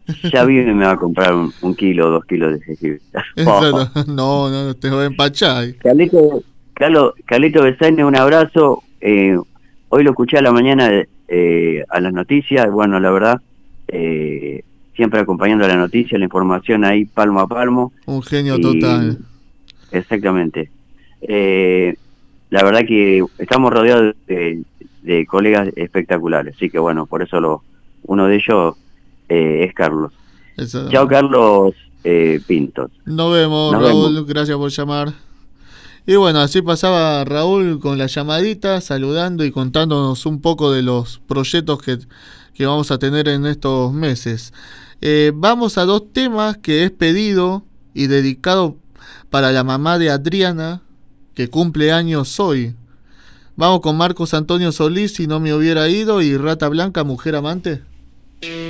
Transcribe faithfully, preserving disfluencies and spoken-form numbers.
ya vino y me va a comprar un, un kilo o dos kilos de jengibre. Eso no, no, no te voy a empachar. Carlito, Carlos, Carlito Besaine, un abrazo. Eh, hoy lo escuché a la mañana eh, a las noticias. Bueno, la verdad, eh, siempre acompañando la noticia, la información ahí palmo a palmo. Un genio Y, total. exactamente. Eh, la verdad que estamos rodeados de, de colegas espectaculares. Así que bueno, por eso lo, uno de ellos eh, es Carlos. Eso. Chao, Carlos eh, Pintos. Nos vemos, Nos Raúl. vemos. Gracias por llamar. Y bueno, así pasaba Raúl con la llamadita, saludando y contándonos un poco de los proyectos que, que vamos a tener en estos meses. Eh, vamos a dos temas que es pedido y dedicado para la mamá de Adriana, que cumple años hoy. Vamos con Marcos Antonio Solís, Si no me hubiera ido, y Rata Blanca, Mujer Amante.